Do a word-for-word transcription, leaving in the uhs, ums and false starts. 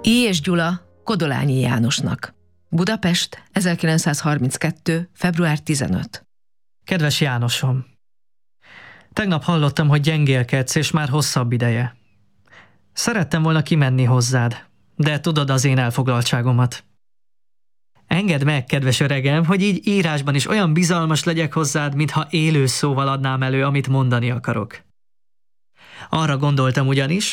I. és Gyula Kodolányi Jánosnak. Budapest, ezerkilencszázharminckettő. február tizenötödike. Kedves Jánosom! Tegnap hallottam, hogy gyengélkedsz, és már hosszabb ideje. Szerettem volna kimenni hozzád, de tudod az én elfoglaltságomat. Engedd meg, kedves öregem, hogy így írásban is olyan bizalmas legyek hozzád, mintha élő szóval adnám elő, amit mondani akarok. Arra gondoltam ugyanis,